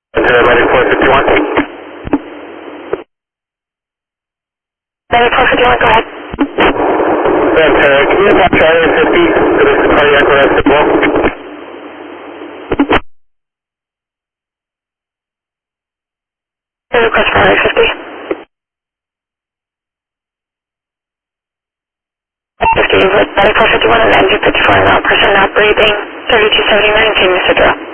Medic 451. Medic 451, go ahead. Can you talk Charlie 50 to this cardiac arrest as well? Request for Area 50. 50, with Medic 451 and engine 54 now, person not breathing, 3279, change Mr. Drill.